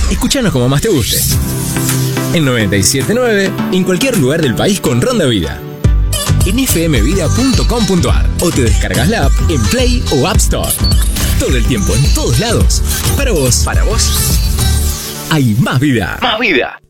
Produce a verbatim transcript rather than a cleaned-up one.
Escuchanos como más te guste. En noventa y siete punto nueve, en cualquier lugar del país con Ronda Vida. En f m vida punto com punto a r o te descargas la app en Play o App Store. Todo el tiempo, en todos lados. Para vos, para vos, hay más vida. Más vida.